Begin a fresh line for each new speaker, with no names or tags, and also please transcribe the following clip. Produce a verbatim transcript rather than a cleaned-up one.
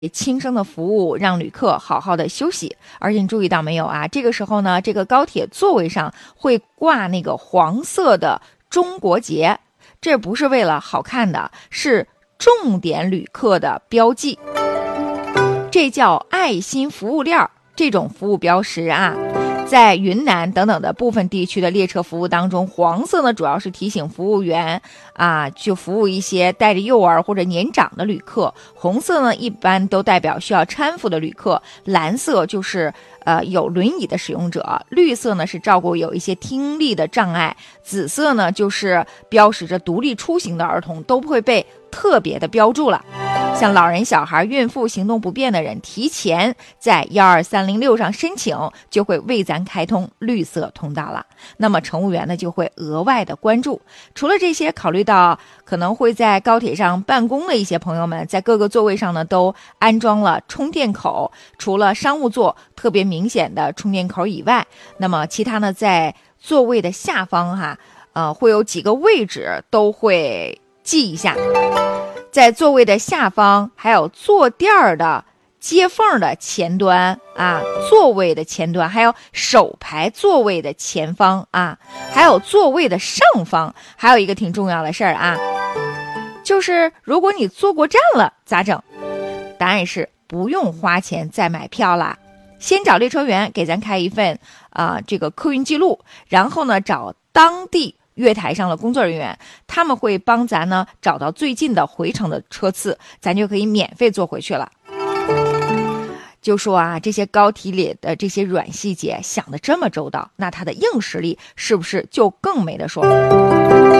轻声的服务，让旅客好好的休息。而且你注意到没有啊？这个时候呢，这个高铁座位上会挂那个黄色的中国结，这不是为了好看的，是重点旅客的标记。这叫爱心服务链，这种服务标识啊。在云南等等的部分地区的列车服务当中，黄色呢主要是提醒服务员啊，就服务一些带着幼儿或者年长的旅客；红色呢一般都代表需要搀扶的旅客；蓝色就是呃有轮椅的使用者；绿色呢是照顾有一些听力的障碍；紫色呢就是标识着独立出行的儿童，都会被特别的标注了。像老人、小孩、孕妇、行动不便的人，提前在一二三零六上申请，就会为咱开通绿色通道了。那么乘务员呢，就会额外的关注。除了这些，考虑到可能会在高铁上办公的一些朋友们，在各个座位上呢都安装了充电口，除了商务座特别明显的充电口以外，那么其他呢，在座位的下方哈，呃，会有几个位置都会记一下。在座位的下方，还有坐垫儿的接缝的前端啊，座位的前端，还有首排座位的前方啊，还有座位的上方，还有一个挺重要的事儿啊，就是如果你坐过站了咋整？答案是不用花钱再买票啦。先找列车员给咱开一份啊、呃、这个客运记录，然后呢找当地月台上的工作人员，他们会帮咱呢找到最近的回程的车次，咱就可以免费坐回去了。就说啊，这些高铁里的这些软细节想得这么周到，那它的硬实力是不是就更没得说了？